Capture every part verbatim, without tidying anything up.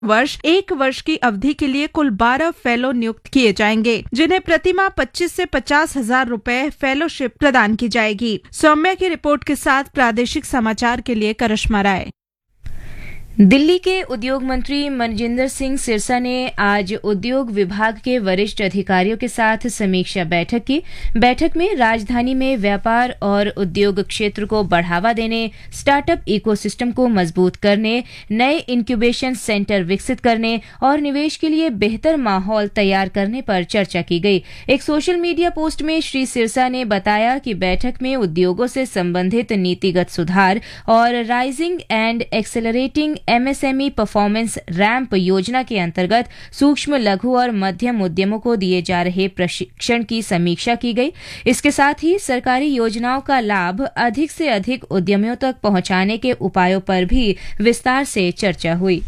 वर्ष एक वर्ष की अवधि के लिए कुल बारह फेलो नियुक्त किए जाएंगे, जिन्हें प्रतिमाह पच्चीस से पचास हजार रूपए फेलोशिप प्रदान की जाएगी। सौम्या की रिपोर्ट के साथ प्रादेशिक समाचार के लिए करिश्मा राय। दिल्ली के उद्योग मंत्री मनजिंदर सिंह सिरसा ने आज उद्योग विभाग के वरिष्ठ अधिकारियों के साथ समीक्षा बैठक की। बैठक में राजधानी में व्यापार और उद्योग क्षेत्र को बढ़ावा देने, स्टार्टअप इकोसिस्टम को मजबूत करने, नए इंक्यूबेशन सेंटर विकसित करने और निवेश के लिए बेहतर माहौल तैयार करने पर चर्चा की गई। एक सोशल मीडिया पोस्ट में श्री सिरसा ने बताया कि बैठक में उद्योगों से संबंधित नीतिगत सुधार और rising and accelerating MSME performance ramp योजना के अंतर्गत सूक्ष्म, लघु और मध्यम उद्यमों को दिए जा रहे प्रशिक्षण की समीक्षा की गई। इसके साथ ही सरकारी योजनाओं का लाभ अधिक से अधिक उद्यमियों तक पहुंचाने के उपायों पर भी विस्तार से चर्चा हुई।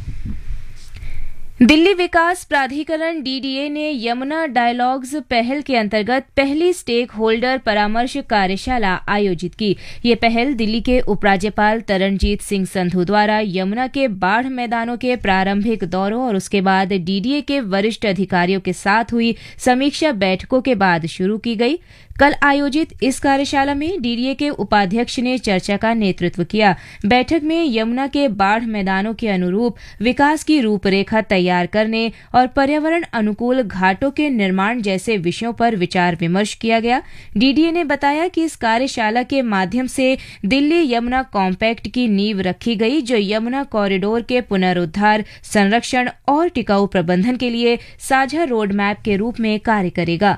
दिल्ली विकास प्राधिकरण डीडीए ने यमुना डायलॉग्स पहल के अंतर्गत पहली स्टेक होल्डर परामर्श कार्यशाला आयोजित की। ये पहल दिल्ली के उपराज्यपाल तरनजीत सिंह संधू द्वारा यमुना के बाढ़ मैदानों के प्रारंभिक दौरों और उसके बाद डीडीए के वरिष्ठ अधिकारियों के साथ हुई समीक्षा बैठकों के बाद शुरू की गई। कल आयोजित इस कार्यशाला में डीडीए के उपाध्यक्ष ने चर्चा का नेतृत्व किया। बैठक में यमुना के बाढ़ मैदानों के अनुरूप विकास की रूपरेखा तैयार करने और पर्यावरण अनुकूल घाटों के निर्माण जैसे विषयों पर विचार विमर्श किया गया। डीडीए ने बताया कि इस कार्यशाला के माध्यम से दिल्ली यमुना कॉम्पैक्ट की नींव रखी गई, जो यमुना कॉरिडोर के पुनरुद्धार, संरक्षण और टिकाऊ प्रबंधन के लिए साझा रोड मैप के रूप में कार्य करेगा।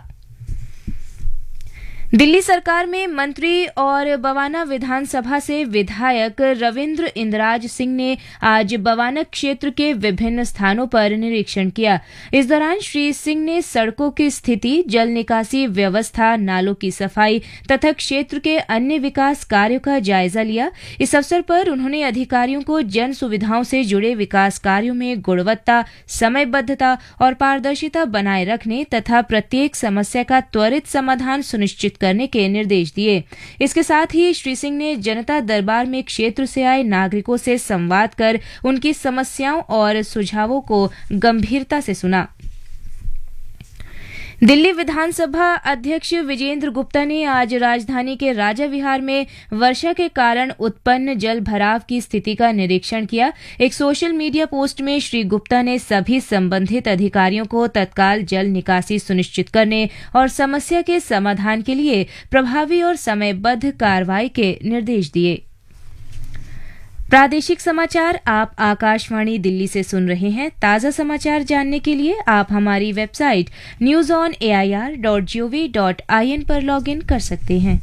दिल्ली सरकार में मंत्री और बवाना विधानसभा से विधायक रविंद्र इंद्राज सिंह ने आज बवाना क्षेत्र के विभिन्न स्थानों पर निरीक्षण किया। इस दौरान श्री सिंह ने सड़कों की स्थिति, जल निकासी व्यवस्था, नालों की सफाई तथा क्षेत्र के अन्य विकास कार्यों का जायजा लिया। इस अवसर पर उन्होंने अधिकारियों को जन सुविधाओं से जुड़े विकास कार्यों में गुणवत्ता, समयबद्धता और पारदर्शिता बनाए रखने तथा प्रत्येक समस्या का त्वरित समाधान सुनिश्चित करने के निर्देश दिए। इसके साथ ही श्री सिंह ने जनता दरबार में क्षेत्र से आए नागरिकों से संवाद कर उनकी समस्याओं और सुझावों को गंभीरता से सुना। दिल्ली विधानसभा अध्यक्ष विजेंद्र गुप्ता ने आज राजधानी के राजा विहार में वर्षा के कारण उत्पन्न जल भराव की स्थिति का निरीक्षण किया। एक सोशल मीडिया पोस्ट में श्री गुप्ता ने सभी संबंधित अधिकारियों को तत्काल जल निकासी सुनिश्चित करने और समस्या के समाधान के लिए प्रभावी और समयबद्ध कार्रवाई के निर्देश दिए। प्रादेशिक समाचार आप आकाशवाणी दिल्ली से सुन रहे हैं। ताज़ा समाचार जानने के लिए आप हमारी website news on A I R dot G O V dot I N पर लॉग इन कर सकते हैं।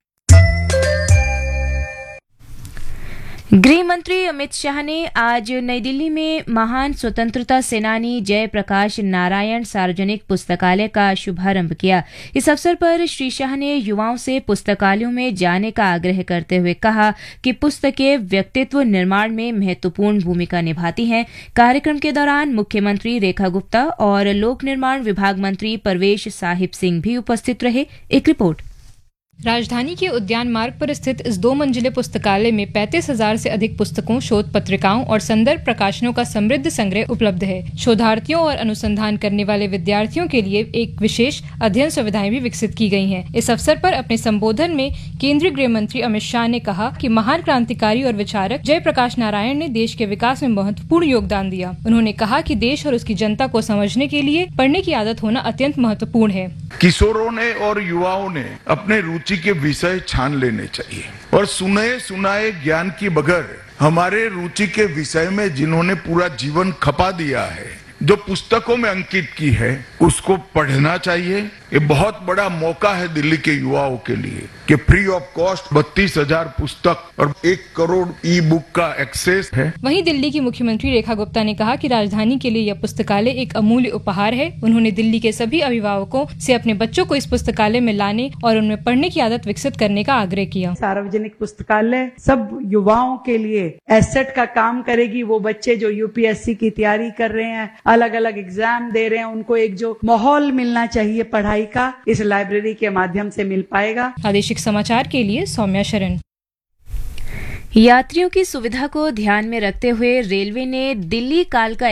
गृह मंत्री अमित शाह ने आज नई दिल्ली में महान स्वतंत्रता सेनानी जयप्रकाश नारायण सार्वजनिक पुस्तकालय का शुभारंभ किया। इस अवसर पर श्री शाह ने युवाओं से पुस्तकालयों में जाने का आग्रह करते हुए कहा कि पुस्तकें व्यक्तित्व निर्माण में महत्वपूर्ण भूमिका निभाती हैं। कार्यक्रम के दौरान मुख्यमंत्री रेखा गुप्ता और लोक निर्माण विभाग मंत्री परवेश साहिब सिंह भी उपस्थित रहे। एक रिपोर्ट। राजधानी के उद्यान मार्ग पर स्थित इस दो मंजिले पुस्तकालय में पैंतीस हजार से अधिक पुस्तकों, शोध पत्रिकाओं और संदर्भ प्रकाशनों का समृद्ध संग्रह उपलब्ध है। शोधार्थियों और अनुसंधान करने वाले विद्यार्थियों के लिए एक विशेष अध्ययन सुविधाएं भी विकसित की गई हैं। इस अवसर पर अपने संबोधन में केंद्रीय गृह मंत्री अमित शाह ने कहा कि महान क्रांतिकारी और विचारक जयप्रकाश नारायण ने देश के विकास में महत्वपूर्ण योगदान दिया। उन्होंने कहा कि देश और उसकी जनता को समझने के लिए पढ़ने की आदत होना अत्यंत महत्वपूर्ण है। किशोरों ने और युवाओं ने अपने रुचि के विषय छान लेने चाहिए और सुने सुनाए ज्ञान की बगैर हमारे रुचि के विषय में जिन्होंने पूरा जीवन खपा दिया है, जो पुस्तकों में अंकित की है, उसको पढ़ना चाहिए। ये बहुत बड़ा मौका है दिल्ली के युवाओं के लिए कि फ्री ऑफ कॉस्ट बत्तीस हजार पुस्तक और एक करोड़ ई बुक का एक्सेस है। वहीं दिल्ली की मुख्यमंत्री रेखा गुप्ता ने कहा कि राजधानी के लिए यह पुस्तकालय एक अमूल्य उपहार है। उन्होंने दिल्ली के सभी अभिभावकों से अपने बच्चों को इस पुस्तकालय में लाने और उनमें पढ़ने की आदत विकसित करने का आग्रह किया। सार्वजनिक पुस्तकालय सब युवाओं के लिए एसेट का काम करेगी। वो बच्चे जो यूपीएससी की तैयारी कर रहे हैं, अलग अलग एग्जाम दे रहे हैं, उनको एक जो माहौल मिलना चाहिए पढ़ाई का, इस लाइब्रेरी के माध्यम से मिल पाएगा। प्रादेशिक समाचार के लिए सौम्या शरण। यात्रियों की सुविधा को ध्यान में रखते हुए रेलवे ने दिल्ली कालका